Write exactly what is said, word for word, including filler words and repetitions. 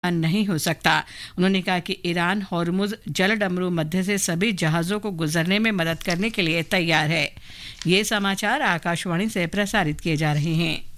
बंद नहीं हो सकता। उन्होंने कहा कि ईरान हॉर्मुज जलडमरू मध्य से सभी जहाज़ों को गुजरने में मदद करने के लिए तैयार है। ये समाचार आकाशवाणी से प्रसारित किए जा रहे हैं।